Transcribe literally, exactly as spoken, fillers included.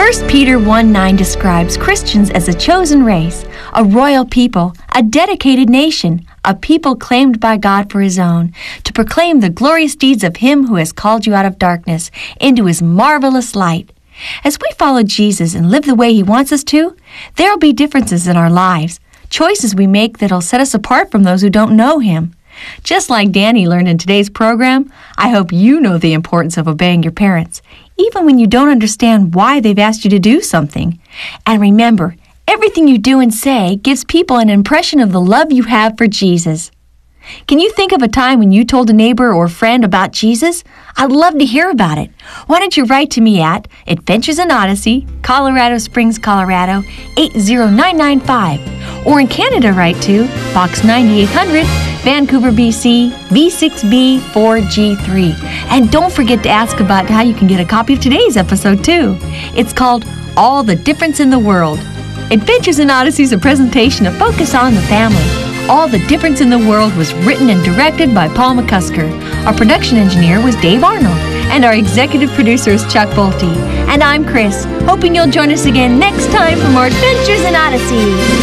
First Peter one nine describes Christians as a chosen race, a royal people, a dedicated nation, a people claimed by God for His own, to proclaim the glorious deeds of Him who has called you out of darkness into His marvelous light. As we follow Jesus and live the way He wants us to, there will be differences in our lives, choices we make that will set us apart from those who don't know Him. Just like Danny learned in today's program, I hope you know the importance of obeying your parents, even when you don't understand why they've asked you to do something. And remember, everything you do and say gives people an impression of the love you have for Jesus. Can you think of a time when you told a neighbor or friend about Jesus? I'd love to hear about it. Why don't you write to me at Adventures in Odyssey, Colorado Springs, Colorado, eight zero nine nine five. Or in Canada, write to Box ninety-eight hundred, Vancouver, B C, V six B four G three. And don't forget to ask about how you can get a copy of today's episode, too. It's called All the Difference in the World. Adventures in Odyssey is a presentation of Focus on the Family. All the Difference in the World was written and directed by Paul McCusker. Our production engineer was Dave Arnold. And our executive producer is Chuck Bolte. And I'm Chris, hoping you'll join us again next time for more Adventures in Odyssey.